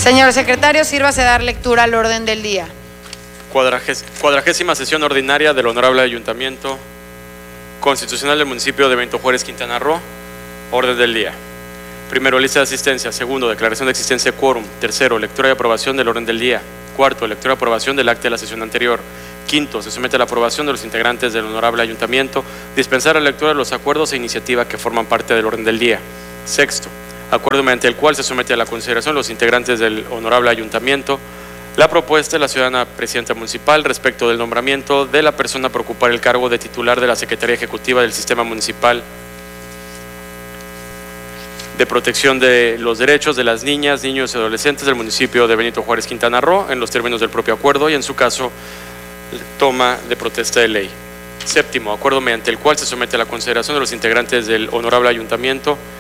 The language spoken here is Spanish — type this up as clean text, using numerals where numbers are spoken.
Señor secretario, sírvase dar lectura al orden del día. Cuadragésima sesión ordinaria del Honorable Ayuntamiento Constitucional del municipio de Benito Juárez, Quintana Roo. Orden del día. Primero, lista de asistencia. Segundo, declaración de existencia de quórum. Tercero, lectura y aprobación del orden del día. Cuarto, lectura y aprobación del acta de la sesión anterior. Quinto, se somete a la aprobación de los integrantes del Honorable Ayuntamiento, dispensar la lectura de los acuerdos e iniciativa que forman parte del orden del día. Sexto, acuerdo mediante el cual se somete a la consideración de los integrantes del Honorable Ayuntamiento la propuesta de la ciudadana presidenta municipal respecto del nombramiento de la persona para ocupar el cargo de titular de la Secretaría Ejecutiva del Sistema Municipal de Protección de los Derechos de las Niñas, Niños y Adolescentes del municipio de Benito Juárez, Quintana Roo, en los términos del propio acuerdo y en su caso toma de protesta de ley. Séptimo, acuerdo mediante el cual se somete a la consideración de los integrantes del Honorable Ayuntamiento